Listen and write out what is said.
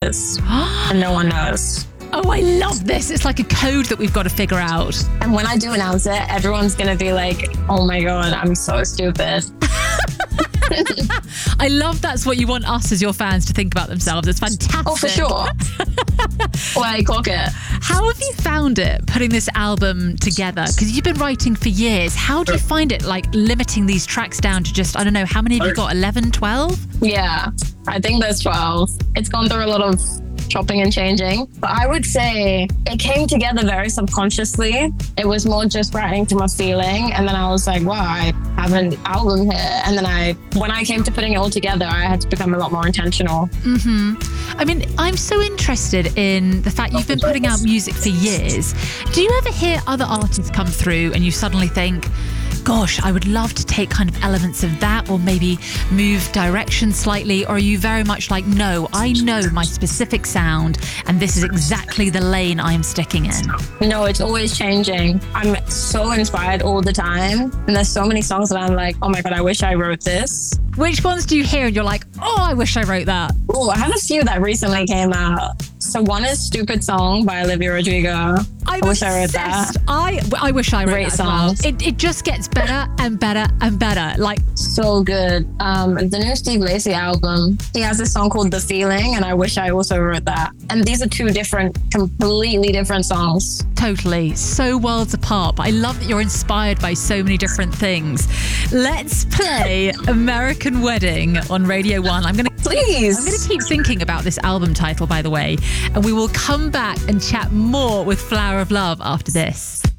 is. And no one knows. Oh, I love this. It's like a code that we've got to figure out. And when I do announce it, everyone's going to be like, oh my God, I'm so stupid. I love that's what you want us as your fans to think about themselves. It's fantastic. Oh, for sure. Like, clock it. How have you found it putting this album together? Because you've been writing for years. How do you find it, like, limiting these tracks down to just, I don't know, how many have you got? 11, 12? Yeah, I think there's 12. It's gone through a lot of chopping and changing. But I would say it came together very subconsciously. It was more just writing from a feeling. And then I was like, wow, I have an album here. And then when I came to putting it all together, I had to become a lot more intentional. I mean, I'm so interested in the fact you've been putting out music for years. Do you ever hear other artists come through and you suddenly think, gosh, I would love to take kind of elements of that or maybe move direction slightly? Or are you very much like, no, I know my specific sound and this is exactly the lane I'm sticking in? No, it's always changing. I'm so inspired all the time. And there's so many songs that I'm like, oh my God, I wish I wrote this. Which ones do you hear and you're like, oh, I wish I wrote that? Oh, I have a few that recently came out. So one is Stupid Song by Olivia Rodrigo. I wish I wrote that. I wish I wrote Great that song. as well. It just gets better and better and better. Like, so good. The new Steve Lacy album, he has this song called The Feeling, and I wish I also wrote that. And these are two completely different songs. totally. So worlds apart. But I love that you're inspired by so many different things. Let's play American Wedding on Radio 1. I'm going to keep thinking about this album title, by the way, and we will come back and chat more with Flower of Love after this.